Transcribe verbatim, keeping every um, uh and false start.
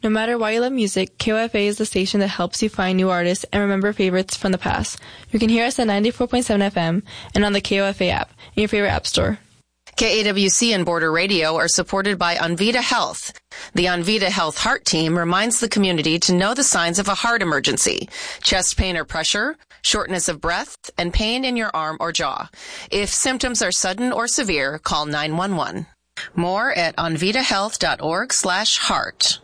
No matter why you love music, K O F A is the station that helps you find new artists and remember favorites from the past. You can hear us at ninety-four point seven F M and on the K O F A app in your favorite app store. K A W C and Border Radio are supported by Onvita Health. The Onvita Health Heart Team reminds the community to know the signs of a heart emergency: chest pain or pressure, shortness of breath, and pain in your arm or jaw. If symptoms are sudden or severe, call nine one one. More at onvitahealth dot org slash heart.